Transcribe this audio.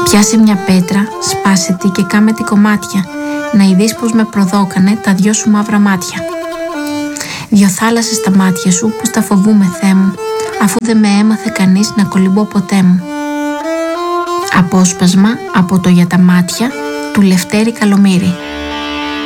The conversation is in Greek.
Πιάσε μια πέτρα, σπάσε τη και κάμε τη κομμάτια, να ειδείς πως με προδώκανε τα δυο σου μαύρα μάτια. Δυο θάλασσες στα μάτια σου που στα φοβούμαι, Θεέ μου, αφού δεν με έμαθε κανείς να κολυμπώ ποτέ μου. Απόσπασμα από το «Για τα μάτια» του Λευτέρη Καλομήρη.